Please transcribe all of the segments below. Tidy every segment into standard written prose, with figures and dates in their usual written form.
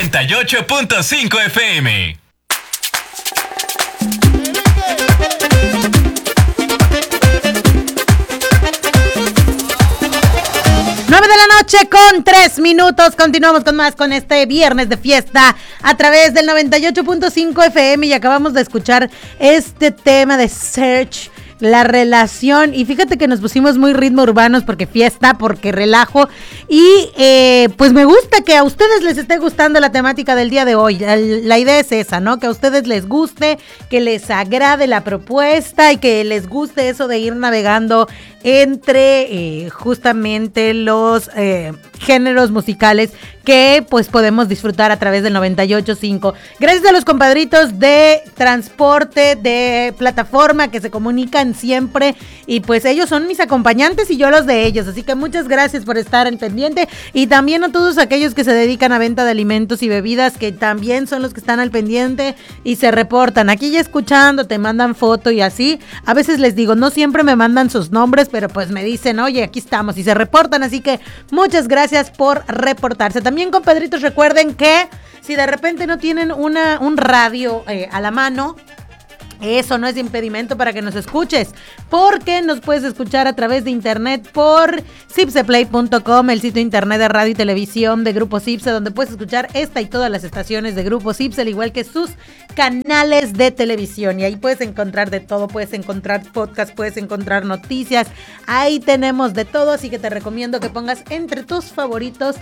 98.5 FM. De la noche con 3 minutos. Continuamos con más con este viernes de fiesta a través del 98.5 FM y acabamos de escuchar este tema de Search, la relación, y fíjate que nos pusimos muy ritmo urbanos porque fiesta, porque relajo, y pues me gusta que a ustedes les esté gustando la temática del día de hoy. La idea es esa, ¿no? Que a ustedes les guste, que les agrade la propuesta y que les guste eso de ir navegando entre justamente los géneros musicales que pues podemos disfrutar a través del 98.5. Gracias a los compadritos de transporte, de plataforma que se comunican siempre y pues ellos son mis acompañantes y yo los de ellos, así que muchas gracias por estar al pendiente y también a todos aquellos que se dedican a venta de alimentos y bebidas que también son los que están al pendiente y se reportan aquí ya escuchando, te mandan foto y así. A veces les digo, no siempre me mandan sus nombres, pero pues me dicen, oye, aquí estamos y se reportan, así que muchas gracias por reportarse. También, compadritos, recuerden que si de repente no tienen un radio a la mano, eso no es impedimento para que nos escuches, porque nos puedes escuchar a través de internet por cipseplay.com, el sitio internet de radio y televisión de Grupo Cipse, donde puedes escuchar esta y todas las estaciones de Grupo Cipse, al igual que sus canales de televisión. Y ahí puedes encontrar de todo, puedes encontrar podcast, puedes encontrar noticias, ahí tenemos de todo, así que te recomiendo que pongas entre tus favoritos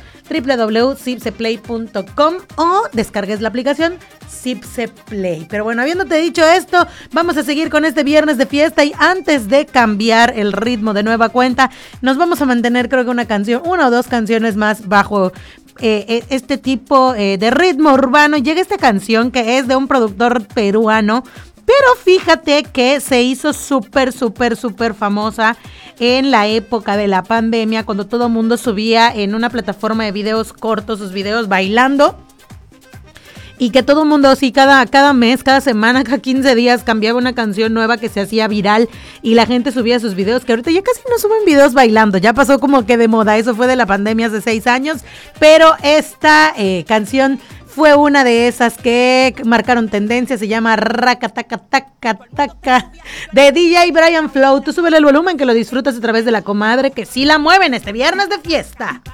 www.cipseplay.com o descargues la aplicación Cipse Play. Pero bueno, habiéndote dicho esto, vamos a seguir con este viernes de fiesta y antes de cambiar el ritmo de nueva cuenta, nos vamos a mantener creo que una o dos canciones más bajo este tipo de ritmo urbano. Llega esta canción que es de un productor peruano, pero fíjate que se hizo súper famosa en la época de la pandemia, cuando todo el mundo subía en una plataforma de videos cortos sus videos bailando. Y que todo el mundo, sí, cada mes, cada semana, cada 15 días cambiaba una canción nueva que se hacía viral y la gente subía sus videos, que ahorita ya casi no suben videos bailando, ya pasó como que de moda, eso fue de la pandemia hace 6 años, pero esta canción fue una de esas que marcaron tendencia, se llama Racatacatacataca, de DJ Brian Flow. Tú súbele el volumen que lo disfrutas a través de la comadre, que sí la mueven este viernes de fiesta.